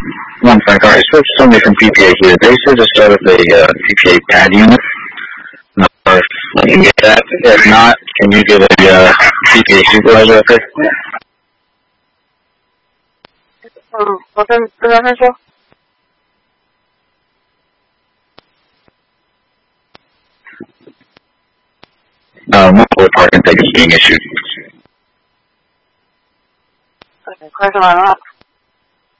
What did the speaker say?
One sec. Alright, so it's somebody from PPA here. They should just start with a PPA pad unit. Can you get that? If not, can you get a PPA supervisor up there? Multiple parking tickets being issued. Okay, question on that.